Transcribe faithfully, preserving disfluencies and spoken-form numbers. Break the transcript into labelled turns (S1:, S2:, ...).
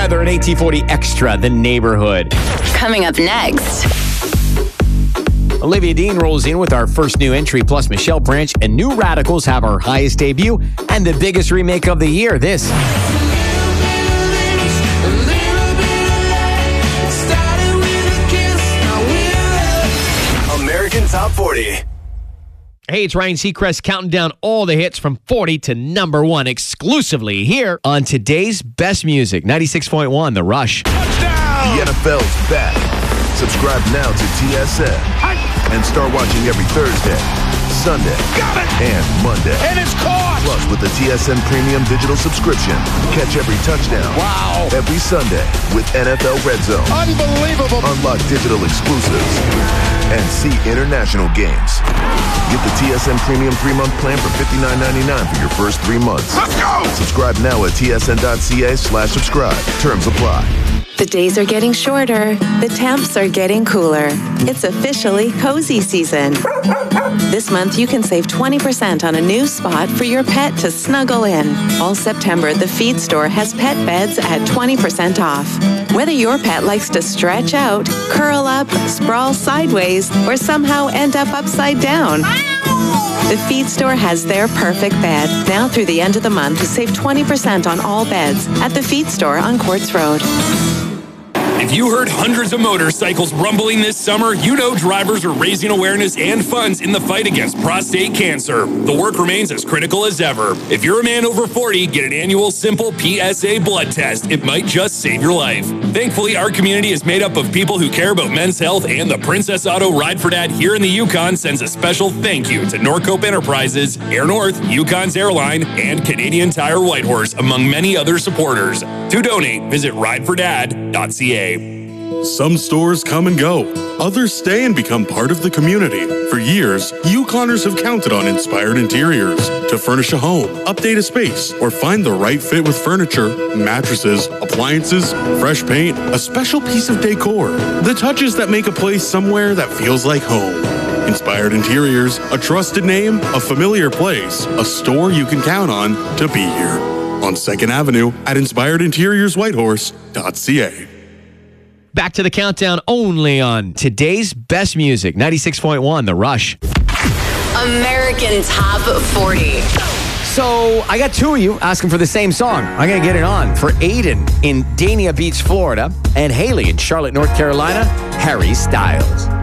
S1: weather at eighteen forty Extra, The Neighborhood.
S2: Coming up next.
S1: Olivia Dean rolls in with our first new entry, plus Michelle Branch and New Radicals have our highest debut and the biggest remake of the year. This.
S3: American Top forty.
S1: Hey, it's Ryan Seacrest counting down all the hits from forty to number one exclusively here on today's best music, ninety-six point one, The Rush.
S3: Touchdown! The N F L's back. Subscribe now to T S N and start watching every Thursday, Sunday, Got it! and Monday.
S4: And it's caught!
S3: Plus, with the T S N Premium Digital subscription, catch every touchdown.
S4: Wow!
S3: Every Sunday with N F L Red Zone.
S4: Unbelievable!
S3: Unlock digital exclusives and see international games. Get the T S N Premium three-month plan for fifty-nine ninety-nine for your first three months. Let's go! Subscribe now at tsn.ca slash subscribe. Terms apply.
S5: The days are getting shorter. The temps are getting cooler. It's officially cozy season. This month, you can save twenty percent on a new spot for your pet to snuggle in. All September, the Feed Store has pet beds at twenty percent off. Whether your pet likes to stretch out, curl up, sprawl sideways, or somehow end up upside down, the Feed Store has their perfect bed. Now through the end of the month, save twenty percent on all beds at the Feed Store on Quartz Road.
S6: If you heard hundreds of motorcycles rumbling this summer, you know drivers are raising awareness and funds in the fight against prostate cancer. The work remains as critical as ever. If you're a man over forty, get an annual simple P S A blood test. It might just save your life. Thankfully, our community is made up of people who care about men's health, and the Princess Auto Ride for Dad here in the Yukon sends a special thank you to Norcope Enterprises, Air North, Yukon's Airline, and Canadian Tire Whitehorse, among many other supporters. To donate, visit ride for dad dot c a.
S7: Some stores come and go. Others stay and become part of the community. For years, Yukoners have counted on Inspired Interiors to furnish a home, update a space, or find the right fit with furniture, mattresses, appliances, fresh paint, a special piece of decor. The touches that make a place somewhere that feels like home. Inspired Interiors, a trusted name, a familiar place, a store you can count on to be here. On second Avenue at inspired interiors whitehorse dot c a.
S1: Back to the countdown only on today's best music, ninety-six point one, The Rush.
S2: American Top forty.
S1: So I got two of you asking for the same song. I'm going to get it on for Aiden in Dania Beach, Florida, and Haley in Charlotte, North Carolina, Harry Styles.